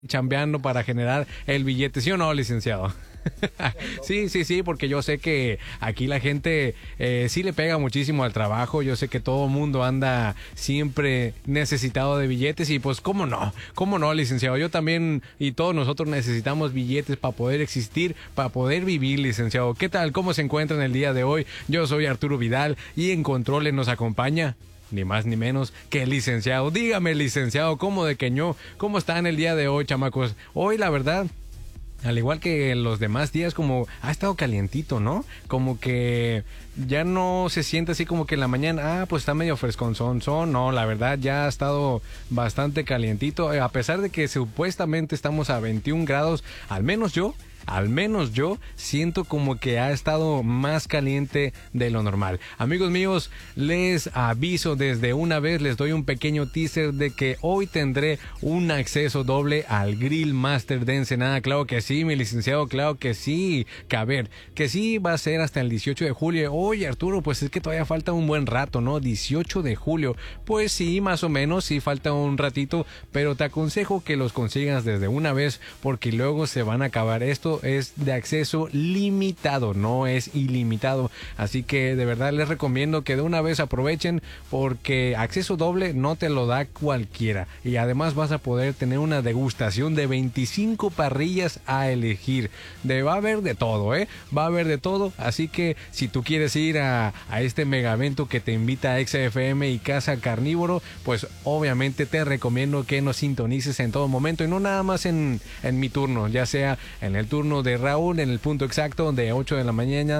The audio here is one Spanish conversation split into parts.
chambeando para generar el billete, ¿sí o no, licenciado? Sí, porque yo sé que aquí la gente sí le pega muchísimo al trabajo. Yo sé que todo el mundo anda siempre necesitado de billetes y pues cómo no, licenciado. Yo también y todos nosotros necesitamos billetes para poder existir, para poder vivir, licenciado. ¿Qué tal? ¿Cómo se encuentra en el día de hoy? Yo soy Arturo Vidal y en Controles nos acompaña ni más ni menos que el licenciado. Dígame, licenciado, ¿cómo de queñó? ¿Cómo está en el día de hoy, chamacos? Hoy, la verdad, al igual que los demás días, como ha estado calientito, ¿no? Como que ya no se siente así como que en la mañana, pues está medio fresconzón. No, la verdad ya ha estado bastante calientito. A pesar de que supuestamente estamos a 21 grados, al menos yo siento como que ha estado más caliente de lo normal. Amigos míos, les aviso desde una vez, les doy un pequeño teaser de que hoy tendré un acceso doble al Grill Master de Ensenada. Claro que sí, mi licenciado, claro que sí. Que a ver, que sí va a ser hasta el 18 de julio. Oye, Arturo, pues es que todavía falta un buen rato, ¿no? 18 de julio. Pues sí, más o menos, sí falta un ratito, pero te aconsejo que los consigas desde una vez porque luego se van a acabar. Esto es de acceso limitado, no es ilimitado, así que de verdad les recomiendo que de una vez aprovechen porque acceso doble no te lo da cualquiera y además vas a poder tener una degustación de 25 parrillas a elegir. Va a haber de todo, va a haber de todo, así que si tú quieres ir a este mega evento que te invita a XFM y Casa Carnívoro, pues obviamente te recomiendo que nos sintonices en todo momento y no nada más en mi turno, ya sea en el turno de Raúl en el punto exacto de 8 de la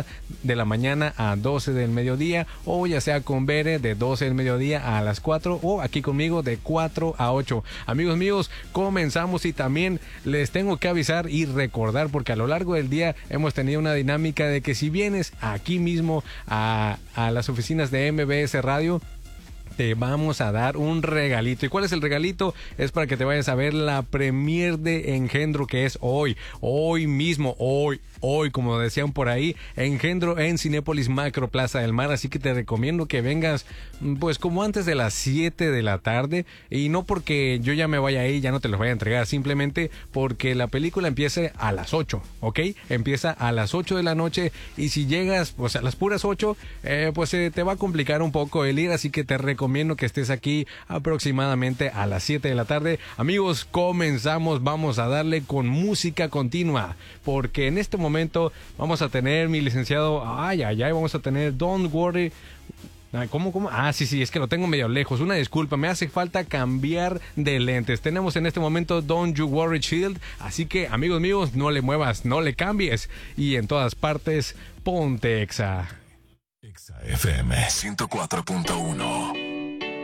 mañana a 12 del mediodía, o ya sea con Bere de 12 del mediodía a las 4, o aquí conmigo de 4 a 8. Amigos míos, comenzamos y también les tengo que avisar y recordar porque a lo largo del día hemos tenido una dinámica de que si vienes aquí mismo a las oficinas de MBS Radio, te vamos a dar un regalito. ¿Y cuál es el regalito? Es para que te vayas a ver la premier de Engendro, que es hoy mismo, como decían por ahí, Engendro en Cinépolis Macro Plaza del Mar, así que te recomiendo que vengas pues como antes de las 7 de la tarde, y no porque yo ya me vaya ahí, ya no te los voy a entregar, simplemente porque la película empieza a las 8, ¿ok? Empieza a las 8 de la noche, y si llegas pues a las puras 8, pues te va a complicar un poco el ir, así que te recomiendo que estés aquí aproximadamente a las 7 de la tarde. Amigos, comenzamos, vamos a darle con música continua, porque en este momento vamos a tener, mi licenciado, vamos a tener Don't Worry. ¿Cómo? Sí, es que lo tengo medio lejos. Una disculpa, me hace falta cambiar de lentes. Tenemos en este momento Don't You Worry Child. Así que, amigos míos, no le muevas, no le cambies. Y en todas partes, ponte Exa. Exa FM 104.1.